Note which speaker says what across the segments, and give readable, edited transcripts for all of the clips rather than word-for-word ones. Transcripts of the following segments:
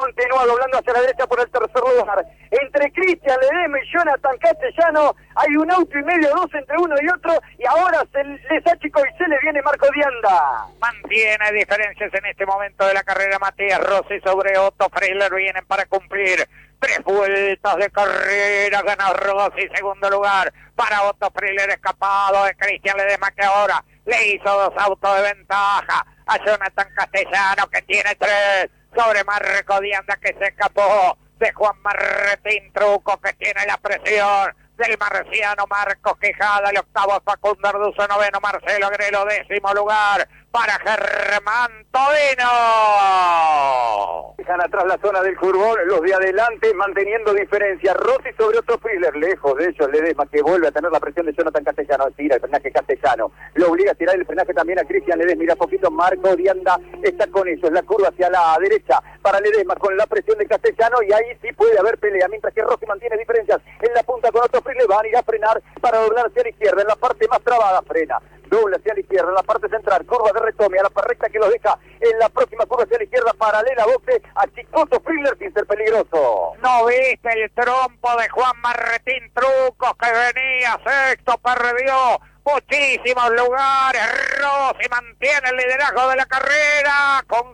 Speaker 1: continúa doblando hacia la derecha por el tercer lugar. Entre Cristian Ledesma y Jonathan Castellano hay un auto y medio, dos entre uno y otro, y ahora les achicó y se le viene Marco Dianda.
Speaker 2: Mantiene diferencias en este momento de la carrera Matías Rossi sobre Otto Freisler, vienen para cumplir 3 vueltas de carrera, gana Rossi, segundo lugar para Otto Freisler, escapado de Cristian Ledesma, que ahora le hizo 2 autos de ventaja a Jonathan Castellano, que tiene 3 sobre Marco Dianda, que se escapó de Juan Martín Truco, que tiene la presión del marciano Marcos Quijada, el octavo Facundo Arduzo, noveno Marcelo Agrelo, décimo lugar para Germán Todino.
Speaker 1: Dejan atrás la zona del curvón, los de adelante manteniendo diferencia. Rossi sobre Otto Freisler, lejos de ellos Ledesma, que vuelve a tener la presión de Jonathan Castellano. Tira el frenaje Castellano, lo obliga a tirar el frenaje también a Cristian Ledesma. Mira poquito, Marco Dianda está con ellos, la curva hacia la derecha para Ledesma con la presión de Castellano, y ahí sí puede haber pelea, mientras que Rossi mantiene diferencias en la punta con Otto Freisler. Van a ir a frenar para doblar hacia la izquierda, en la parte más trabada frena, dobla hacia la izquierda, en la parte central, curva de retome a la recta que los deja en la próxima curva hacia la izquierda, paralela a boxe, a Chicoto Freisler sin ser peligroso.
Speaker 2: ¿No viste el trompo de Juan Martín Trucos, que venía sexto, perdió muchísimos lugares? Rossi mantiene el liderazgo de la carrera con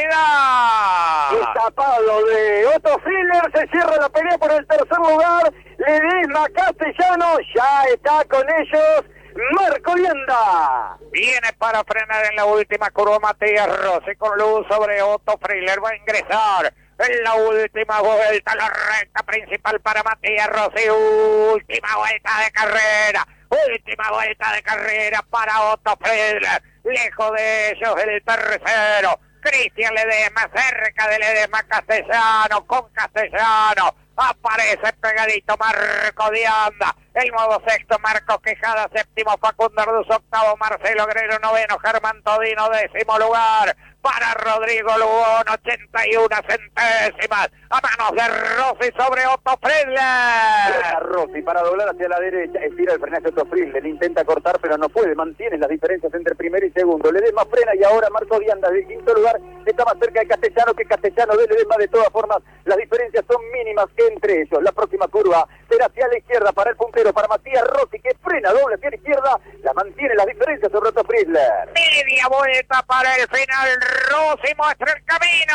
Speaker 2: comodidad.
Speaker 1: Escapado de Otto Freisler, se cierra la pelea por el tercer lugar. Ledesma, Castellano, ya está con ellos Marco Dianda.
Speaker 2: Viene para frenar en la última curva Matías Rossi con luz sobre Otto Freisler, va a ingresar en la última vuelta, la recta principal para Matías Rossi, última vuelta de carrera. Última vuelta de carrera para Otto Freisler, lejos de ellos el tercero, Cristian Ledesma, cerca de Ledesma Castellano, con Castellano, aparece pegadito Marco Dianda, el nuevo sexto Marcos Quijada, séptimo Facundo Arduzo, octavo Marcelo Agrelo, noveno Germán Todino, décimo lugar para Rodrigo Lugón, 81 centésimas a manos de Rossi sobre Otto Freisler.
Speaker 1: Rossi para doblar hacia la derecha, estira el frenaje Otto Freisler, intenta cortar pero no puede, mantiene las diferencias entre primero y segundo. Ledesma frena y ahora Marco Dianda del quinto lugar está más cerca de Castellano que Castellano de Ledesma. De todas formas, las diferencias son mínimas entre ellos. La próxima curva será hacia la izquierda para el puntero, para Matías Rossi, que frena, doble hacia la izquierda, la mantiene las diferencias sobre Otto Freisler.
Speaker 2: Media vuelta para el final, Rossi muestra el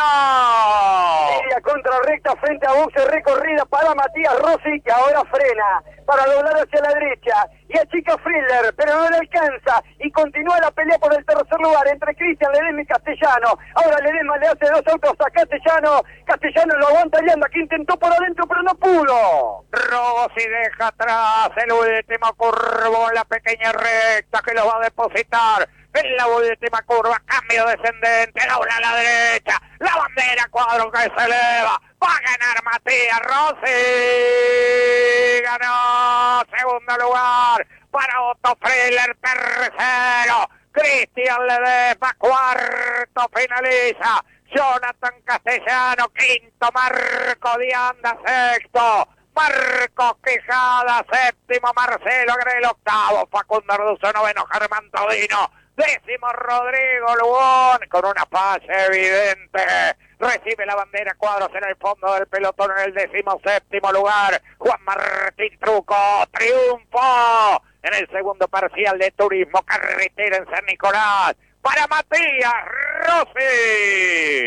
Speaker 2: camino.
Speaker 1: Media contra recta frente a boxe recorrida para Matías Rossi, que ahora frena para doblar hacia la derecha y achica Freisler, pero no le alcanza y continúa la pelea por el tercer lugar entre Cristian Ledesma y Castellano. Ahora Ledesma le hace 2 autos a Castellano, Castellano lo aguanta y anda, que intentó por adentro pero no pudo.
Speaker 2: Rossi deja atrás el último curvo, la pequeña recta que lo va a depositar en la última curva, cambio descendente, dobla a la derecha, la bandera cuadro que se eleva, va a ganar Matías Rossi, ganó, segundo lugar para Otto Freisler, tercero Cristian Ledesma, cuarto finaliza Jonathan Castellano, quinto Marco Dianda, sexto Marcos Quijada, séptimo Marcelo Agrelo, octavo Facundo Arduzo, noveno Germán Todino, décimo Rodrigo Lugón, con una fase evidente, recibe la bandera cuadros en el fondo del pelotón en el 17º lugar, Juan Martín Truco, triunfo en el segundo parcial de Turismo Carretera en San Nicolás, para Matías Rossi.